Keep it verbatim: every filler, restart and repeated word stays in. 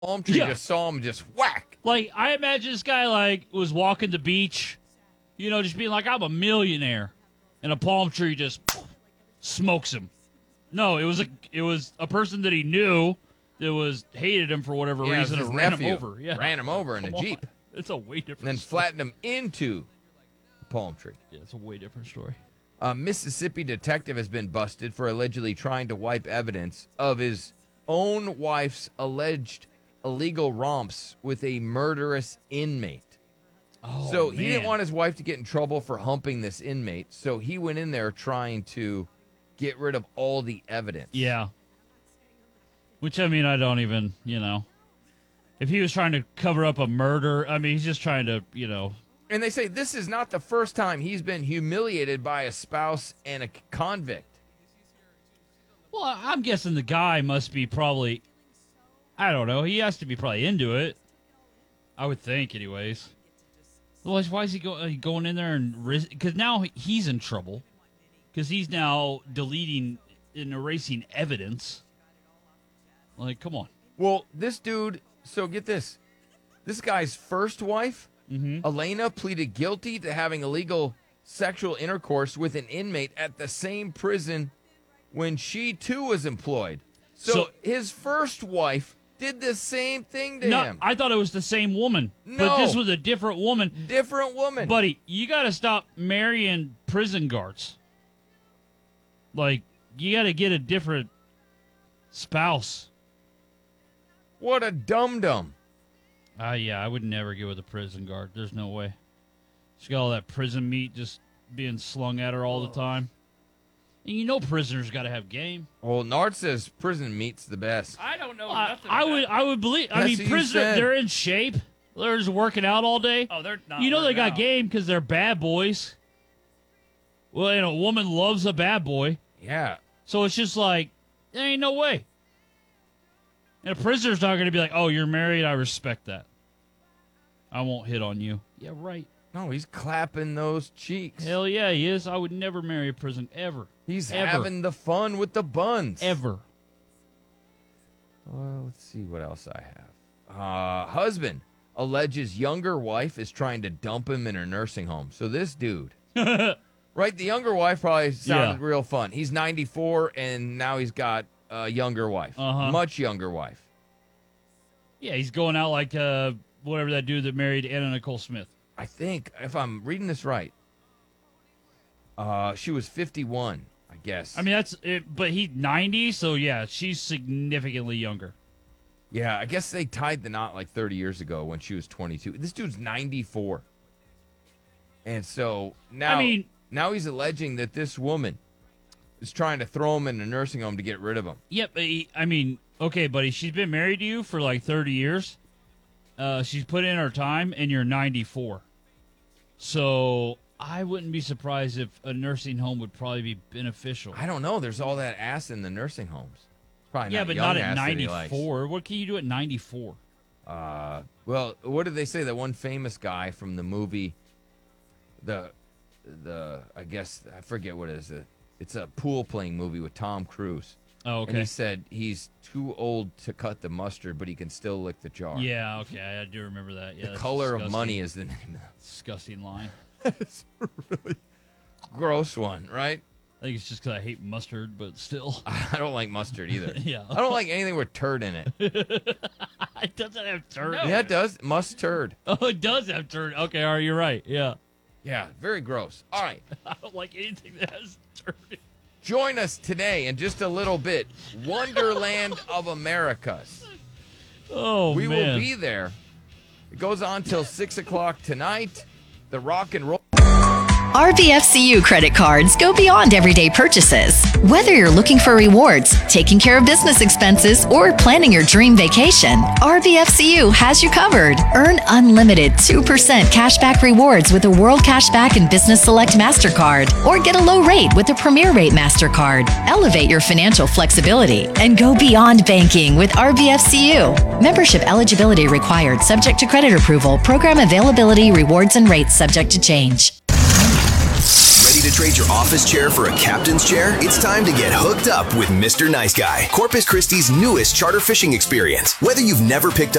palm tree Yeah. just saw him just whack. Like, I imagine this guy, like, was walking the beach, you know, just being like, I'm a millionaire. And a palm tree just smokes him. No, it was a it was a person that he knew that was hated him for whatever Yeah, it was reason his and ran nephew. him over. Yeah. Ran him over in Come a on. Jeep. It's a way different And then story. flattened him into the palm tree. Yeah, it's a way different story. A Mississippi detective has been busted for allegedly trying to wipe evidence of his own wife's alleged illegal romps with a murderous inmate. Oh, so he man. didn't want his wife to get in trouble for humping this inmate, so he went in there trying to get rid of all the evidence. Yeah. Which, I mean, I don't even, you know. If he was trying to cover up a murder, I mean, he's just trying to, you know. And they say this is not the first time he's been humiliated by a spouse and a convict. Well, I'm guessing the guy must be probably, I don't know, he has to be probably into it. I would think, anyways. Otherwise, why is he go, uh, going in there and risk? Because now he's in trouble. Because he's now deleting and erasing evidence. Like, come on. Well, this dude, so get this. This guy's first wife, Mm-hmm. Elena, pleaded guilty to having illegal sexual intercourse with an inmate at the same prison when she too was employed. So, So- his first wife did the same thing to No, him. I thought it was the same woman. But No. this was a different woman. Different woman. Buddy, you got to stop marrying prison guards. Like, you got to get a different spouse. What a dum-dum. Uh, yeah, I would never get with a prison guard. There's no way. She got all that prison meat just being slung at her all the time. And you know prisoners got to have game. Well, Nard says prison meat's the best. I don't know I, nothing I about would it. I would believe. I That's mean, what you prisoners, said. they're in shape. They're just working out all day. Oh, they're not. You know they working got out. game because they're bad boys. Well, and a woman loves a bad boy. Yeah. So it's just like, there ain't no way. And a prisoner's not going to be like, oh, you're married? I respect that. I won't hit on you. Yeah, right. No, he's clapping those cheeks. Hell yeah, he is. I would never marry a prison, ever. He's Ever. having the fun with the buns. Ever. Well, let's see what else I have. Uh, husband alleges younger wife is trying to dump him in her nursing home. So this dude, right? The younger wife probably sounded Yeah. real fun. He's ninety-four, and now he's got a younger wife, Uh-huh. much younger wife. Yeah, he's going out like uh, whatever that dude that married Anna Nicole Smith. I think, if I'm reading this right, uh, she was fifty-one, I guess. I mean, that's it, but he's ninety, so yeah, she's significantly younger. yeah, I guess they tied the knot like thirty years ago when she was twenty-two. This dude's ninety-four. And so now, I mean- now he's alleging that this woman is trying to throw him in a nursing home to get rid of him. Yep, but he, I mean, okay, buddy, she's been married to you for like thirty years. Uh, she's put in her time, and you're ninety-four. So I wouldn't be surprised if a nursing home would probably be beneficial. I don't know. There's all that ass in the nursing homes. Probably yeah, not but young not ass at that he likes. ninety-four. What can you do at ninety-four? Uh, well, what did they say? That one famous guy from the movie, the, the I guess I forget what it is. It's a pool playing movie with Tom Cruise. Oh, And he okay. said he's too old to cut the mustard, but he can still lick the jar. Yeah, okay, I do remember that. Yeah, the that's color of disgusting. money is the name. Disgusting line. It's a really gross one, right? I think it's just because I hate mustard, but still. I don't like mustard either. Yeah. I don't like anything with turd in it. It doesn't have turd. No. Yeah, it does. Mustard. Oh, it does have turd. Okay, all right, you're right. Yeah. Yeah, very gross. All right. I don't like anything that has turd. Join us today in just a little bit. Wonderland of Americas. Oh, We man. will be there. It goes on till six o'clock tonight. The rock and roll. R B F C U credit cards go beyond everyday purchases. Whether you're looking for rewards, taking care of business expenses, or planning your dream vacation, R B F C U has you covered. Earn unlimited two percent cashback rewards with a World Cashback and Business Select MasterCard, or get a low rate with a Premier Rate MasterCard. Elevate your financial flexibility and go beyond banking with R B F C U. Membership eligibility required, subject to credit approval. Program availability, rewards, and rates subject to change. Ready to trade your office chair for a captain's chair? It's time to get hooked up with Mister Nice Guy, Corpus Christi's newest charter fishing experience. Whether you've never picked up